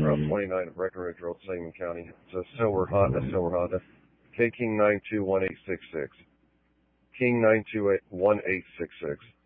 Route 29 of Breckenridge Road, Sangamon County. It's a silver Honda. K King 921866. King 921866.